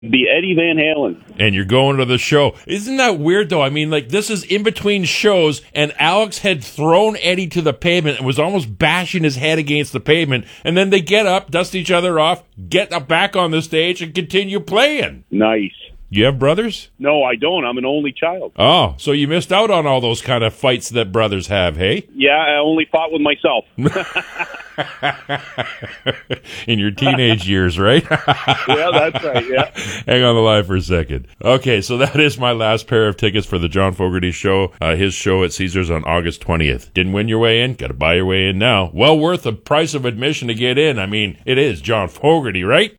Be Eddie Van Halen. And you're going to the show. Isn't that weird, though? I mean, like, this is in between shows, and Alex had thrown Eddie to the pavement and was almost bashing his head against the pavement, and then they get up, dust each other off, get back on the stage, and continue playing. Nice. You have brothers? No, I don't. I'm an only child. Oh, so you missed out on all those kind of fights that brothers have, hey? Yeah, I only fought with myself. In your teenage years, right? Yeah, that's right, yeah. Hang on the line for a second. Okay, so that is my last pair of tickets for the John Fogerty Show. His show at Caesars on August 20th. Didn't win your way in? Got to buy your way in now. Well worth the price of admission to get in. I mean, it is John Fogerty, right?